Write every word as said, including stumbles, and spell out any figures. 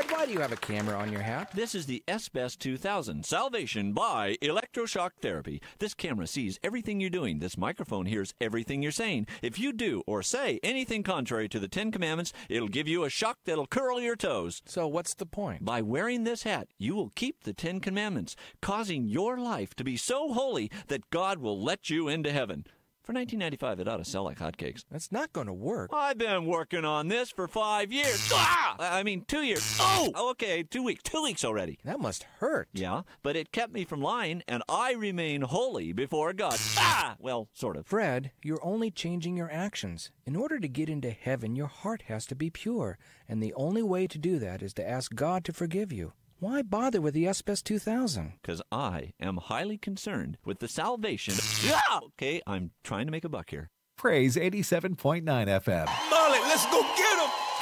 why do you have a camera on your hat? This is the S B E S two thousand, Salvation by Electroshock Therapy. This camera sees everything you're doing. This microphone hears everything you're saying. If you do or say anything contrary to the Ten Commandments, it'll give you a shock that'll curl your toes. So what's the point? By wearing this hat, you will keep the Ten Commandments, causing your life to be so holy that God will let you into heaven. For nineteen ninety-five, it ought to sell like hotcakes. That's not going to work. I've been working on this for five years. Ah! I mean, two years. Oh! Okay, two weeks. Two weeks already. That must hurt. Yeah, but it kept me from lying, and I remain holy before God. Ah! Well, sort of. Fred, you're only changing your actions. In order to get into heaven, your heart has to be pure, and the only way to do that is to ask God to forgive you. Why bother with the S B E S two thousand? Because I am highly concerned with the salvation. Ah! Okay, I'm trying to make a buck here. Praise eighty-seven point nine F M. Molly, let's go get him.